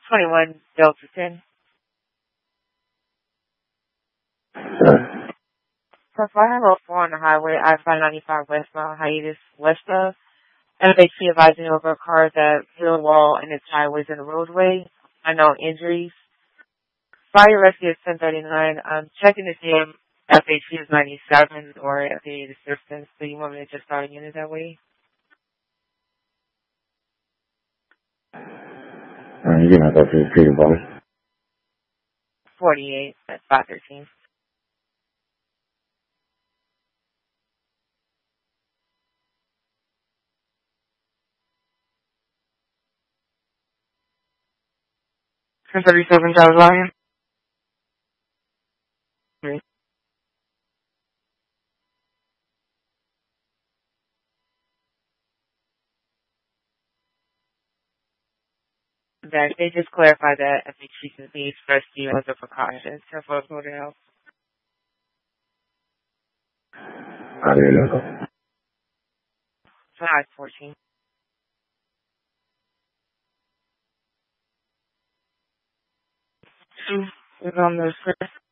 21 Delta 10. Sure. So if I have a 4 on the highway, I-595 westbound hiatus west of, FHC advising over a car that hit a wall and its highways in the roadway. Unknown injuries. Fire rescue is 1039. I'm checking to see if FHC is 97 or if they need assistance. So you want me to just start a unit that way? You can have that for your treated body. 48 at 513. Ten 37 Dallas Lion. That they just clarified that FHC can be rescue as a precaution. So folks would help. How do you know? 514. 2 is on the script.